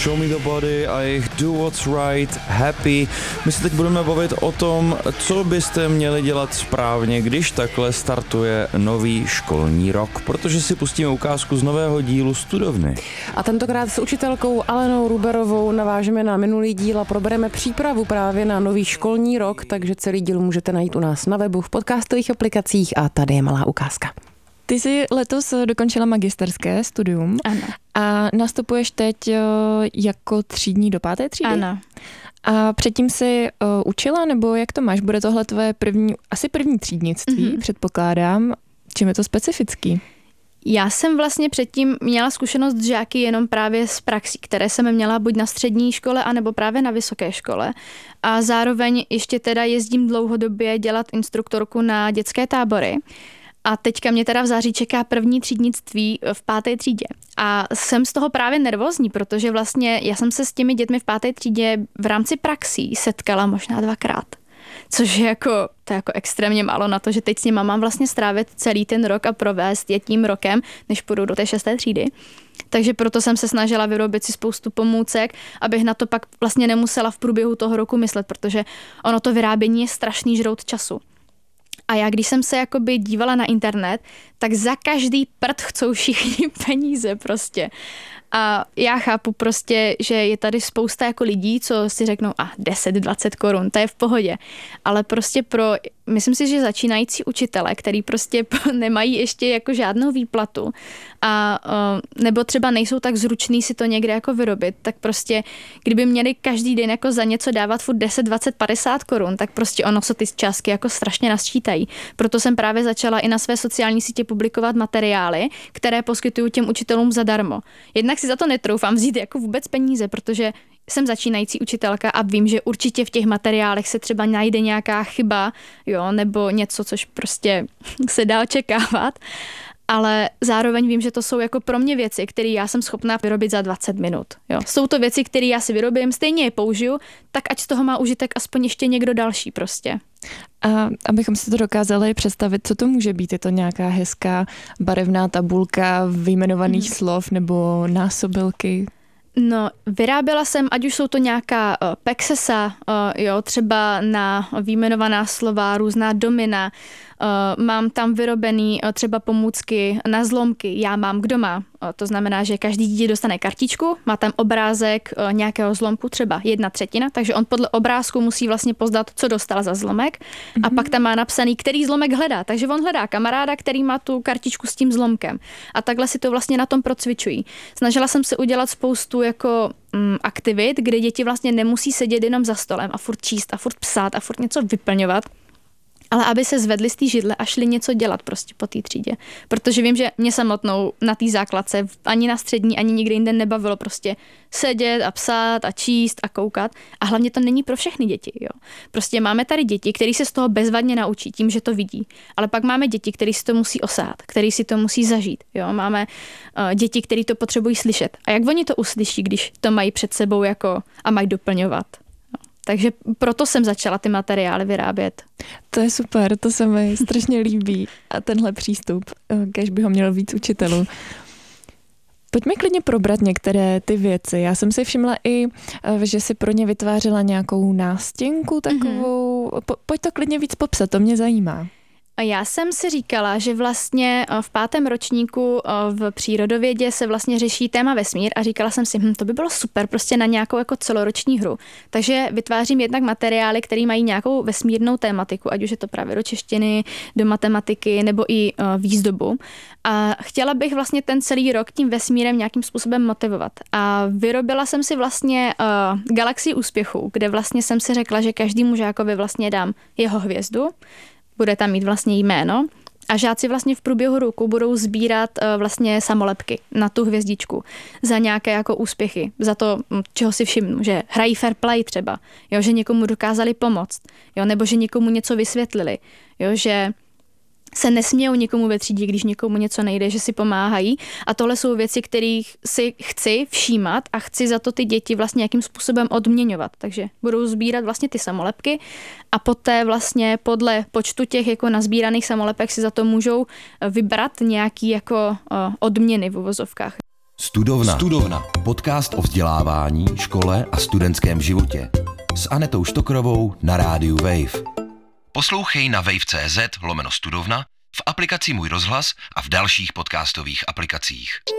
Show Me The Body a jejich Do What's Right, Happy. My se teď budeme bavit o tom, co byste měli dělat správně, když takhle startuje nový školní rok, protože si pustíme ukázku z nového dílu Studovny. A tentokrát s učitelkou Alenou Ruberovou navážeme na minulý díl a probereme přípravu právě na nový školní rok, takže celý díl můžete najít u nás na webu, v podcastových aplikacích a tady je malá ukázka. Ty jsi letos dokončila magisterské studium. Ano. A nastupuješ teď jako třídní do 5. třídy? Ano. A předtím jsi učila, nebo jak to máš? Bude tohle tvoje asi první třídnictví, předpokládám. Čím je to specifický? Já jsem vlastně předtím měla zkušenost s žáky jenom právě z praxí, které jsem měla buď na střední škole, anebo právě na vysoké škole. A zároveň ještě teda jezdím dlouhodobě dělat instruktorku na dětské tábory. A teďka mě teda v září čeká první třídnictví v 5. třídě. A jsem z toho právě nervózní, protože vlastně já jsem se s těmi dětmi v 5. třídě v rámci praxí setkala možná 2krát. Což je to je extrémně málo na to, že teď s nima mám vlastně strávit celý ten rok a provést je tím rokem, než půjdu do té 6. třídy. Takže proto jsem se snažila vyrobit si spoustu pomůcek, abych na to pak vlastně nemusela v průběhu toho roku myslet, protože ono to vyrábění je strašný žrout času. A já, když jsem se jakoby dívala na internet, tak za každý prd chcou všichni peníze prostě. A já chápu prostě, že je tady spousta jako lidí, co si řeknou 10-20 korun, to je v pohodě. Ale prostě myslím si, že začínající učitele, který prostě nemají ještě jako žádnou výplatu a nebo třeba nejsou tak zruční si to někde jako vyrobit, tak prostě kdyby měli každý den jako za něco dávat furt 10, 20, 50 korun, tak prostě ono se ty částky jako strašně nasčítají. Proto jsem právě začala i na své sociální sítě publikovat materiály, které poskytuju těm učitelům zadarmo. Jednak si za to netroufám vzít jako vůbec peníze, protože jsem začínající učitelka a vím, že určitě v těch materiálech se třeba najde nějaká chyba, nebo něco, což prostě se dá očekávat. Ale zároveň vím, že to jsou jako pro mě věci, které já jsem schopná vyrobit za 20 minut. Jo. Jsou to věci, které já si vyrobím, stejně je použiju, tak ať z toho má užitek aspoň ještě někdo další prostě. A abychom si to dokázali představit, co to může být? Je to nějaká hezká barevná tabulka vyjmenovaných slov nebo násobilky? No, vyráběla jsem, ať už jsou to nějaká pexesa, třeba na vyjmenovaná slova, různá domina, mám tam vyrobený třeba pomůcky na zlomky, já mám, kdo má. To znamená, že každý dítě dostane kartičku, má tam obrázek nějakého zlomku, třeba 1/3, takže on podle obrázku musí vlastně poznat, co dostal za zlomek a pak tam má napsaný, který zlomek hledá. Takže on hledá kamaráda, který má tu kartičku s tím zlomkem. A takhle si to vlastně na tom procvičují. Snažila jsem se udělat spoustu jako aktivit, kde děti vlastně nemusí sedět jenom za stolem a furt číst a furt psát a furt něco vyplňovat, ale aby se zvedli z té židle a šli něco dělat prostě po té třídě. Protože vím, že mě samotnou na té základce ani na střední, ani nikdy jinde nebavilo prostě sedět a psát a číst a koukat. A hlavně to není pro všechny děti. Jo. Prostě máme tady děti, které se z toho bezvadně naučí tím, že to vidí. Ale pak máme děti, které si to musí osát, které si to musí zažít. Jo. Máme děti, které to potřebují slyšet. A jak oni to uslyší, když to mají před sebou a mají doplňovat? Takže proto jsem začala ty materiály vyrábět. To je super, to se mi strašně líbí. A tenhle přístup, kéž by ho mělo víc učitelů. Pojďme klidně probrat některé ty věci. Já jsem si všimla i, že si pro ně vytvářela nějakou nástěnku takovou. Pojď to klidně víc popsat, to mě zajímá. A já jsem si říkala, že vlastně v 5. ročníku v přírodovědě se vlastně řeší téma vesmír a říkala jsem si, to by bylo super prostě na nějakou jako celoroční hru. Takže vytvářím jednak materiály, které mají nějakou vesmírnou tématiku, ať už je to právě do češtiny, do matematiky nebo i výzdobu. A chtěla bych vlastně ten celý rok tím vesmírem nějakým způsobem motivovat. A vyrobila jsem si vlastně galaxii úspěchů, kde vlastně jsem si řekla, že každému žákovi vlastně dám jeho hvězdu, bude tam mít vlastně jméno a žáci vlastně v průběhu roku budou sbírat vlastně samolepky na tu hvězdičku za nějaké jako úspěchy, za to, čeho si všimnu, že hrají fair play třeba, že někomu dokázali pomoct, nebo že někomu něco vysvětlili, že se nesmějou někomu ve třídě, když někomu něco nejde, že si pomáhají. A tohle jsou věci, kterých si chci všímat a chci za to ty děti vlastně nějakým způsobem odměňovat. Takže budou sbírat vlastně ty samolepky a poté vlastně podle počtu těch jako nazbíraných samolepek si za to můžou vybrat nějaký jako odměny v uvozovkách. Studovna. Podcast o vzdělávání, škole a studentském životě. S Anetou Štokrovou na rádiu Wave. Poslouchej na wave.cz/studovna, v aplikaci Můj rozhlas a v dalších podcastových aplikacích.